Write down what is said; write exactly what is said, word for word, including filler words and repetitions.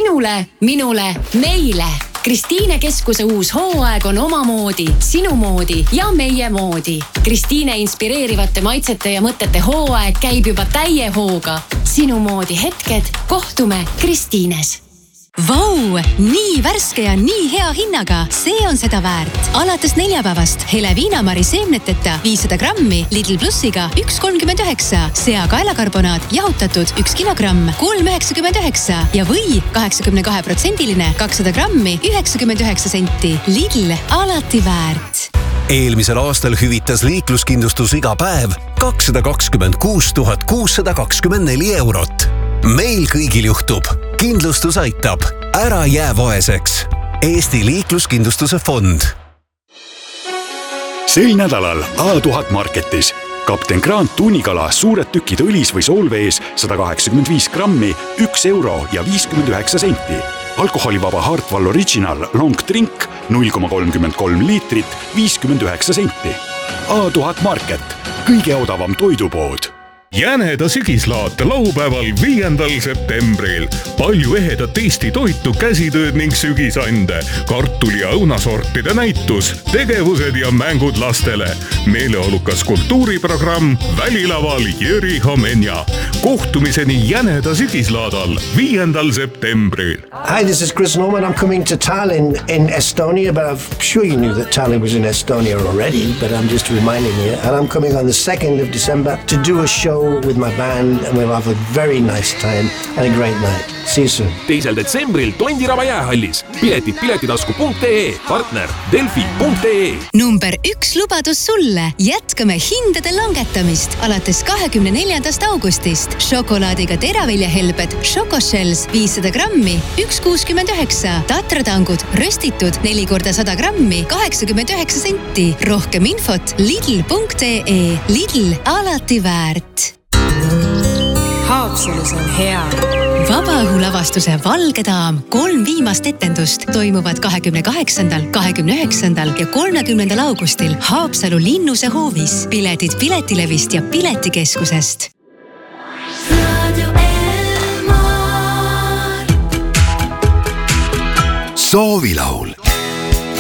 Sinule, minule, meile. Kristiine keskuse uus hooaeg on omamoodi, sinu moodi ja meie moodi. Kristiine inspireerivate maitsete ja mõtete hooaeg käib juba täie hooga. Sinu moodi hetked, kohtume Kristiines. Vau, nii värske ja nii hea hinnaga. See on seda väärt. Alates neljapäevast hele viinamari seemneteta viissada grammi Lidl Plussiga üks kolmkümmend üheksa. Sea kaelakarbonaat jahutatud üks kilogramm kolm üheksakümmend üheksa ja või kaheksakümne kahe protsendiline kakssada grammi üheksakümmend üheksa senti. Lidl alati väärt. Eelmisel aastal hüvitas liikluskindlustus iga päev kakssada kakskümmend kuus tuhat kuussada kakskümmend neli eurot. Meil kõigil juhtub. Kindlustus aitab. Ära jää vaeseks. Eesti liikluskindlustuse fond. Sel nädalal A tuhat marketis. Kapten Grant tuunikala suured tükid õlis või soolvees sada kaheksakümmend viis grammi, üks euro ja viiskümmend üheksa senti. Alkoholivaba Hartwall Original Long Drink null koma kolmkümmend kolm liitrit, viiskümmend üheksa senti. A tuhat market. Kõige odavam toidupood. Jäneda sügislaat laupäeval viiendal septembril. Palju ehedat Eesti toitu, käsitööd ning sügisande, kartuli ja õunasortide näitus, tegevused ja mängud lastele. Meeleolukas kultuuriprogramm Välilaval Jüri Homenja. Kohtumiseni Jäneda sügislaadal viiendal septembril. Hi, this is Chris Norman. I'm coming to Tallinn in Estonia, but I'm sure you knew that Tallinn was in Estonia already, but I'm just reminding you. And I'm coming on the second of December to do a show with my band and we'll have a very nice time and a great night. See you soon. teisel detsembril Tondiraba jäähallis. Piletid piletitasku punkt ee, partner delfi punkt ee. Number üks lubadus sulle. Jätkame hindade langetamist alates kahekümne neljandast augustist. Šokolaadiga teraviljahelbed Šokoshells viissada grammi, üks kuuskümmend üheksa. Tatratangud röstitud neli korda sada grammi, kaheksakümmend üheksa senti. Rohkem infot lidl punkt ee. Lidl alati väärt. Haapsalus on hea. Vabaõhulavastuse Valge daam kolm viimast etendust toimuvad kahekümne kaheksandal, kahekümne üheksandal ja kolmekümnendal augustil Haapsalu Linnuse hoovis. Piletid Piletilevist ja Piletikeskusest. Soovilaul.